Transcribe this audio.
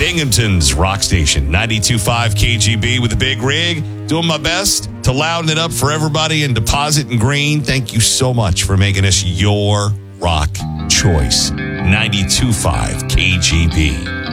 Binghamton's rock station, 92.5 KGB with a big rig. Doing my best to louden it up for everybody in Deposit and Green. Thank you so much for making us your rock choice. 92.5 KGB.